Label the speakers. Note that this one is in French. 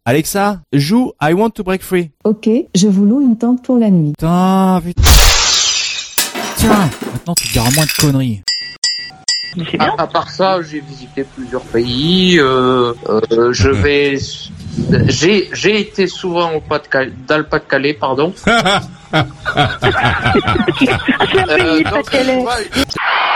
Speaker 1: Alexa, joue I Want to Break Free.
Speaker 2: Ok, je vous loue une tente pour la nuit.
Speaker 1: Putain, tiens, maintenant tu diras moins de conneries.
Speaker 3: À part ça, j'ai visité plusieurs pays. J'ai été souvent dans le Pas-de-Calais, pardon.
Speaker 4: C'est un pays, Pas-de-Calais.